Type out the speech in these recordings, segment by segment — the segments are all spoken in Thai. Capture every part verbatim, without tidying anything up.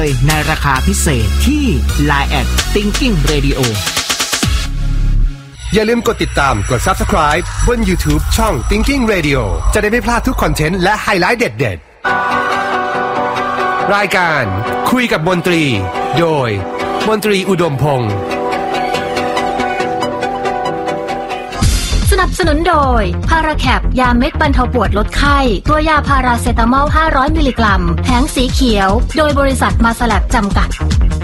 ในราคาพิเศษที่ ไลน์ แอท Thinking Radio อย่าลืมกดติดตามกด Subscribe บน YouTube ช่อง Thinking Radio จะได้ไม่พลาดทุกคอนเทนต์และไฮไลท์เด็ดๆรายการคุยกับมนตรีโดยมนตรีอุดมพงษ์สนับสนุนโดยพาราแคปยาเม็ดบรรเทาปวดลดไข้ตัวยาพาราเซตามอลห้าร้อยมิลลิกรัมแผงสีเขียวโดยบริษัทมาสแลบจำกัด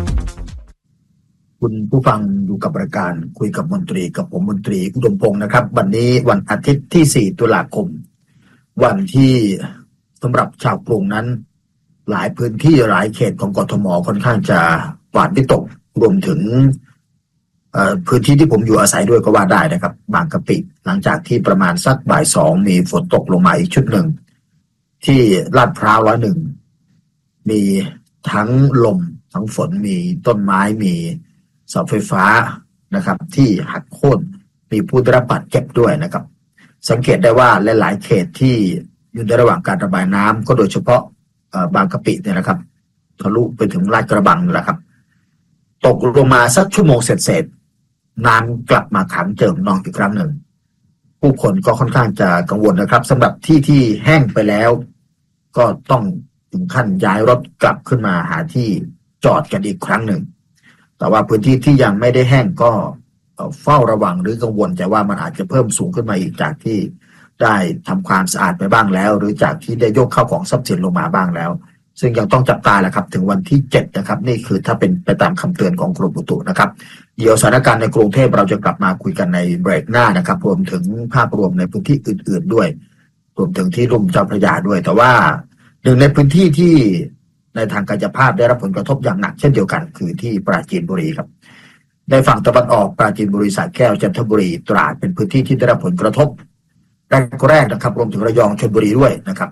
คุณผู้ฟังอยู่กับรายการคุยกับมนตรีกับผมมนตรีอุดมพงษ์นะครับวันนี้วันอาทิตย์ที่สี่ตุลาคมวันที่สำหรับชาวกรุงนั้นหลายพื้นที่หลายเขตของกทมค่อนข้างจะหวาดวิตกรวมถึงพื้นที่ที่ผมอยู่อาศัยด้วยก็ว่าได้นะครับบางกะปิหลังจากที่ประมาณสักบ่ายสองมีฝนตกลงมาอีกชุดหนึ่งที่ลาดพร้าวร้อยหนึ่งมีทั้งลมทั้งฝนมีต้นไม้มีเสาไฟฟ้านะครับที่หักโค่นมีผู้ได้รับบาดเจ็บด้วยนะครับสังเกตได้ว่าหลายๆเขตที่อยู่ในระหว่างการระบายน้ำก็โดยเฉพาะบางกะปิเนี่ยนะครับทะลุไปถึงลาดกระบังแหละครับตกลงมาสักชั่วโมงเสร็จๆน้ำกลับมาขังเจิ่งนองอีกครั้งหนึ่งผู้คนก็ค่อนข้างจะกังวลนะครับสำหรับที่ที่แห้งไปแล้วก็ต้องถึงขั้นย้ายรถกลับขึ้นมาหาที่จอดกันอีกครั้งหนึ่งแต่ว่าพื้นที่ที่ยังไม่ได้แห้งก็เฝ้าระวังหรือกังวลใจว่ามันอาจจะเพิ่มสูงขึ้นมาอีกจากที่ได้ทำความสะอาดไปบ้างแล้วหรือจากที่ได้ยกเข้าของทรัพย์สินลงมาบ้างแล้วซึ่งยังต้องจับตาแหละครับถึงวันที่เจ็ดนะครับนี่คือถ้าเป็นไปตามคำเตือนของกรมอุตุนะครับเดี๋ยวสถานการณ์ในกรุงเทพเราจะกลับมาคุยกันในเบรกหน้านะครับรวมถึงภาพรวมในพื้นที่อื่นๆด้วยรวมถึงที่ลุ่มเจ้าพระยาด้วยแต่ว่าหนึ่งในพื้นที่ที่ในทางกายภาพได้รับผลกระทบอย่างหนักเช่นเดียวกันคือที่ปราจีนบุรีครับในฝั่งตะวันออกปราจีนบุรีสระแก้วจันทบุรีตราดเป็นพื้นที่ที่ได้รับผลกระทบแรกๆนะครับรวมถึงระยองชลบุรีด้วยนะครับ